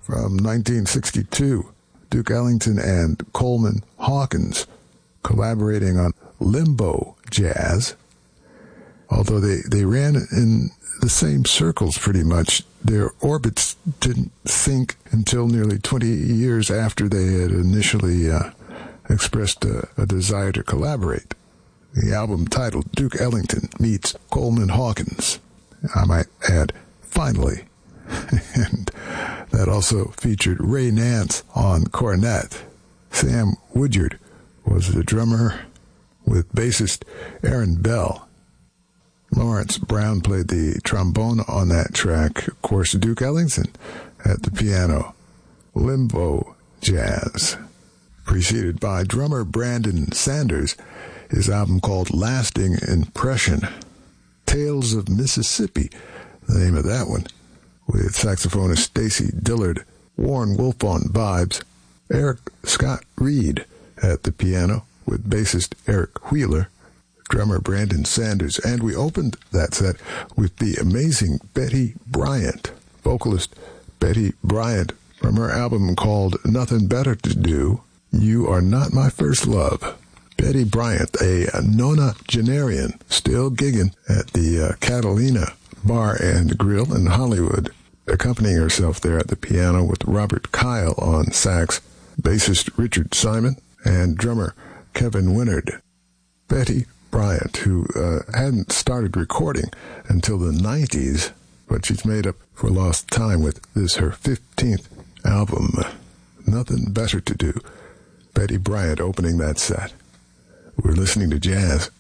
from 1962. Duke Ellington and Coleman Hawkins collaborating on Limbo Jazz. Although they ran in the same circles pretty much, their orbits didn't sync until nearly 20 years after they had initially expressed a desire to collaborate. The album titled Duke Ellington Meets Coleman Hawkins. I might add, finally. And that also featured Ray Nance on cornet. Sam Woodyard was the drummer with bassist Aaron Bell. Lawrence Brown played the trombone on that track. Of course, Duke Ellington at the piano. Limbo Jazz. Preceded by drummer Brandon Sanders, his album called Lasting Impression. Tales of Mississippi, the name of that one, with saxophonist Stacy Dillard, Warren Wolf on vibes, Eric Scott Reed at the piano with bassist Eric Wheeler, drummer Brandon Sanders, and we opened that set with the amazing Betty Bryant, vocalist Betty Bryant, from her album called Nothing Better to Do, You Are Not My First Love. Betty Bryant, a nonagenarian, still gigging at the Catalina Bar and Grill in Hollywood, accompanying herself there at the piano with Robert Kyle on sax, bassist Richard Simon, and drummer Kevin Winard. Betty Bryant, who hadn't started recording until the 90s, but she's made up for lost time with this, her 15th album, Nothing Better to Do. Betty Bryant opening that set. We're listening to jazz